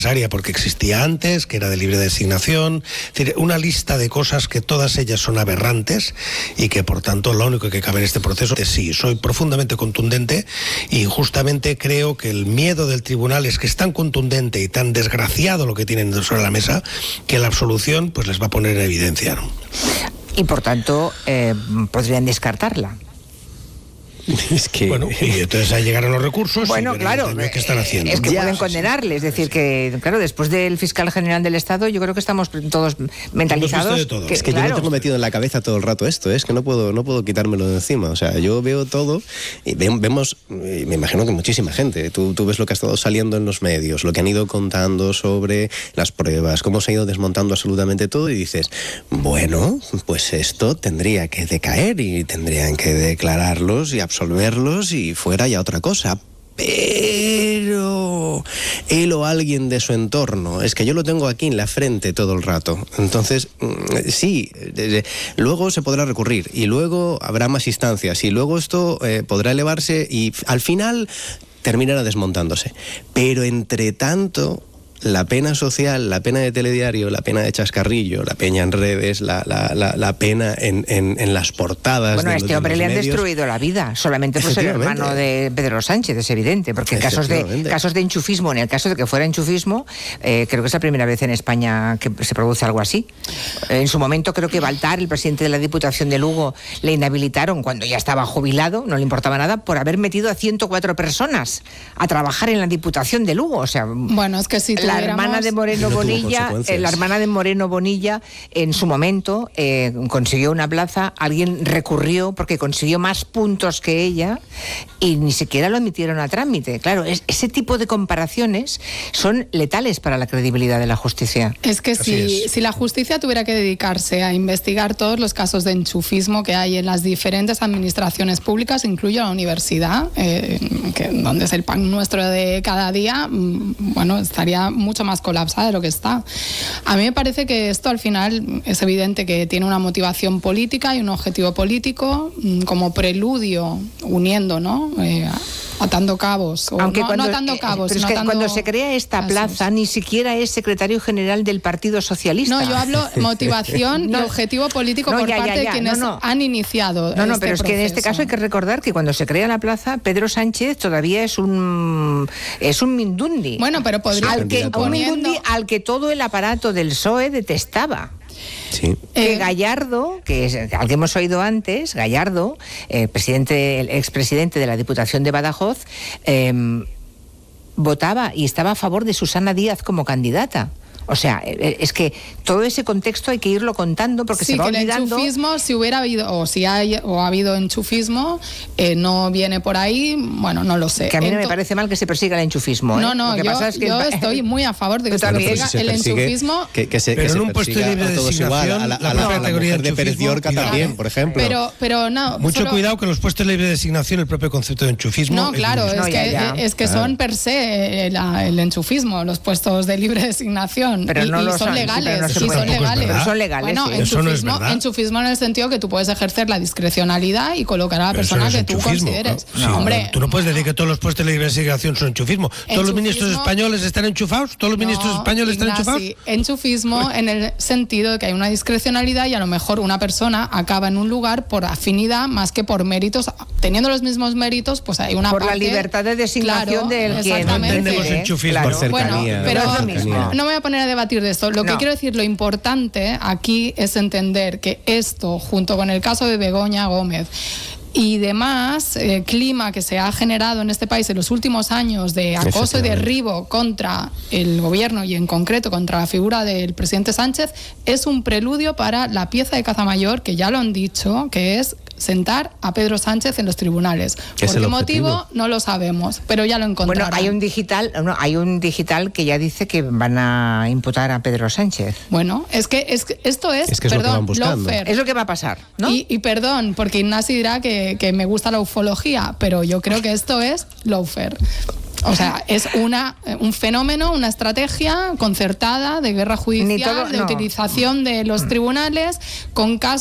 porque existía antes, que era de libre designación, es decir, una lista de cosas que todas ellas son aberrantes y que por tanto lo único que cabe en este proceso es sí, soy profundamente contundente y justamente creo que el miedo del tribunal es que es tan contundente y tan desgraciado lo que tienen sobre la mesa que la absolución pues les va a poner en evidencia, ¿no? Y por tanto podrían descartarla. Es que... Bueno, y entonces ahí llegaron los recursos. Bueno, claro, ¿qué están haciendo? es que pueden condenarle, es decir, que claro, después del fiscal general del Estado, yo creo que estamos todos mentalizados. Es que claro, yo no tengo metido en la cabeza todo el rato esto, es que no puedo quitármelo de encima. O sea, yo veo todo y vemos, me imagino que muchísima gente. Tú ves lo que ha estado saliendo en los medios, lo que han ido contando sobre las pruebas, cómo se ha ido desmontando absolutamente todo y dices, bueno, pues esto tendría que decaer y tendrían que declararlos y absolverlos y fuera ya otra cosa. Pero él o alguien de su entorno, es que yo lo tengo aquí en la frente todo el rato. Entonces, sí, luego se podrá recurrir y luego habrá más instancias y luego esto podrá elevarse y al final terminará desmontándose. Pero entre tanto, la pena social, la pena de telediario, la pena de chascarrillo, la pena en redes, la pena en las portadas. Bueno, a este hombre le han medios, destruido la vida, solamente por ser hermano de Pedro Sánchez, es evidente, porque en casos de enchufismo, en el caso de que fuera enchufismo, creo que es la primera vez en España que se produce algo así. En su momento creo que Baltar, el presidente de la Diputación de Lugo, le inhabilitaron cuando ya estaba jubilado, no le importaba nada, por haber metido a 104 personas a trabajar en la Diputación de Lugo. O sea, bueno, es que si la hermana de Moreno Bonilla, en su momento consiguió una plaza, alguien recurrió porque consiguió más puntos que ella y ni siquiera lo admitieron a trámite. Claro, ese tipo de comparaciones son letales para la credibilidad de la justicia. Es que si la justicia tuviera que dedicarse a investigar todos los casos de enchufismo que hay en las diferentes administraciones públicas, incluyo la universidad, donde es el pan nuestro de cada día, bueno, estaría mucho más colapsada de lo que está. A mí me parece que esto al final es evidente que tiene una motivación política y un objetivo político como preludio, uniendo, ¿no? Atando cabos. Aunque no atando cabos, pero es que cuando se crea esta plaza ni siquiera es secretario general del Partido Socialista. No, yo hablo motivación y objetivo político por parte de quienes han iniciado. No, pero es que en este caso hay que recordar que cuando se crea la plaza, Pedro Sánchez todavía es un mindundi. Bueno, pero podría al que todo el aparato del PSOE detestaba. Sí. Gallardo, al que hemos oído antes, Gallardo, el expresidente de la Diputación de Badajoz, votaba y estaba a favor de Susana Díaz como candidata. O sea, es que todo ese contexto hay que irlo contando porque se va olvidando. El enchufismo, si hubiera habido ha habido enchufismo, no viene por ahí, bueno, no lo sé. Que a mí no me parece mal que se persiga el enchufismo. No, yo estoy muy a favor de que se persiga el enchufismo. Pero en un puesto de libre designación, la categoría de Pérez Llorca también, por ejemplo. Pero no. Mucho cuidado con los puestos de libre designación, el propio concepto de enchufismo. No, claro, es que son per se el enchufismo, los puestos de libre designación. Pero son legales. Pero son legales. Bueno, enchufismo en el sentido que tú puedes ejercer la discrecionalidad y colocar a la persona que tú consideres. No, hombre, tú no puedes decir que todos los puestos de libre designación son enchufismo. ¿Todos los ministros españoles están enchufados? ¿Todos los ministros españoles están enchufados? Enchufismo en el sentido de que hay una discrecionalidad y a lo mejor una persona acaba en un lugar por afinidad más que por méritos. Teniendo los mismos méritos, pues hay una por parte, la libertad de designación del que no entendemos enchufismo. Por cercanía. Bueno, pero no me voy a poner a debatir de esto. Lo que quiero decir, lo importante aquí es entender que esto, junto con el caso de Begoña Gómez y demás, clima que se ha generado en este país en los últimos años de acoso y derribo contra el gobierno y en concreto contra la figura del presidente Sánchez, es un preludio para la pieza de caza mayor, que ya lo han dicho, que es sentar a Pedro Sánchez en los tribunales. ¿Por qué motivo? No lo sabemos, pero ya lo encontrarán. Bueno, hay un digital que ya dice que van a imputar a Pedro Sánchez. Bueno, es que esto es perdón, lawfare. Es lo que va a pasar, ¿no? Y perdón, porque Ignasi dirá que me gusta la ufología, pero yo creo que esto es lawfare. O sea, es un fenómeno, una estrategia concertada de guerra judicial, de utilización de los tribunales con casos